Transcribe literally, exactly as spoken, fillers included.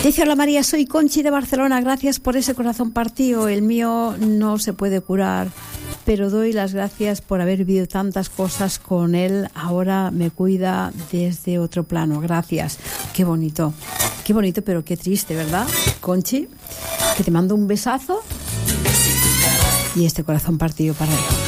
Dice: hola María, soy Conchi de Barcelona, gracias por ese corazón partido, el mío no se puede curar, pero doy las gracias por haber vivido tantas cosas con él, ahora me cuida desde otro plano, gracias. Qué bonito, qué bonito, pero qué triste, ¿verdad, Conchi? Que te mando un besazo y este corazón partido para él.